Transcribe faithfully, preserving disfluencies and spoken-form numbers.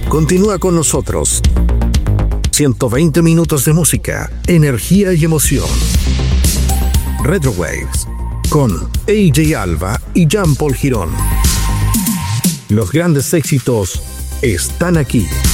Continúa con nosotros. ciento veinte minutos de música, energía y emoción. Retro Waves con A J Alba y Jean Paul Girón. Los grandes éxitos están aquí.